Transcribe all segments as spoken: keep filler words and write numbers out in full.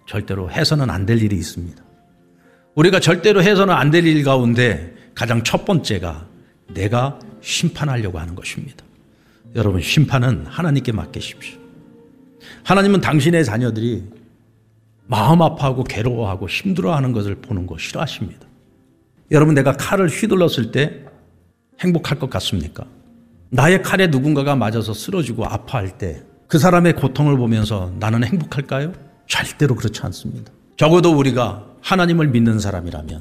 절대로 해서는 안 될 일이 있습니다. 우리가 절대로 해서는 안 될 일 가운데 가장 첫 번째가 내가 심판하려고 하는 것입니다. 여러분, 심판은 하나님께 맡기십시오. 하나님은 당신의 자녀들이 마음 아파하고 괴로워하고 힘들어하는 것을 보는 거 싫어하십니다. 여러분, 내가 칼을 휘둘렀을 때 행복할 것 같습니까? 나의 칼에 누군가가 맞아서 쓰러지고 아파할 때 그 사람의 고통을 보면서 나는 행복할까요? 절대로 그렇지 않습니다. 적어도 우리가 하나님을 믿는 사람이라면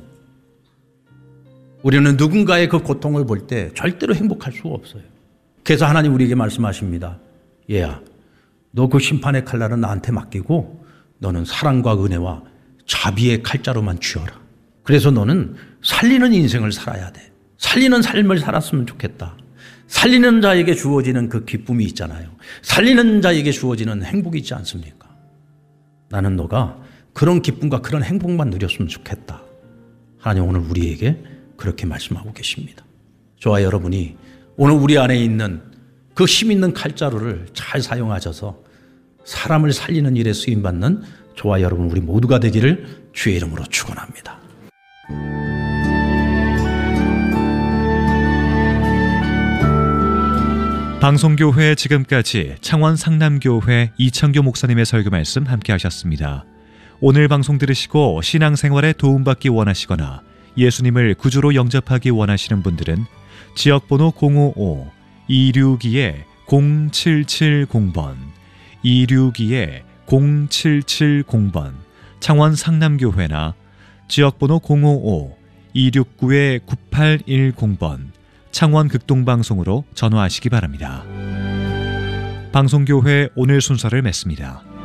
우리는 누군가의 그 고통을 볼 때 절대로 행복할 수가 없어요. 그래서 하나님 우리에게 말씀하십니다. 얘야, 너 그 심판의 칼날은 나한테 맡기고 너는 사랑과 은혜와 자비의 칼자루만 쥐어라. 그래서 너는 살리는 인생을 살아야 돼. 살리는 삶을 살았으면 좋겠다. 살리는 자에게 주어지는 그 기쁨이 있잖아요. 살리는 자에게 주어지는 행복이 있지 않습니까? 나는 너가 그런 기쁨과 그런 행복만 누렸으면 좋겠다. 하나님 오늘 우리에게 그렇게 말씀하고 계십니다. 저와 여러분이 오늘 우리 안에 있는 그 힘 있는 칼자루를 잘 사용하셔서 사람을 살리는 일에 쓰임받는 저와 여러분 우리 모두가 되기를 주의 이름으로 축원합니다. 방송교회 지금까지 창원 상남교회 이창교 목사님의 설교 말씀 함께 하셨습니다. 오늘 방송 들으시고 신앙생활에 도움받기 원하시거나 예수님을 구주로 영접하기 원하시는 분들은 지역번호 공오오 이육이 공칠칠공 번 이육이 공칠칠공 번 창원 상남교회나 지역번호 공오오 이육구 구팔일공 번 창원 극동방송으로 전화하시기 바랍니다. 방송교회 오늘 순서를 맺습니다.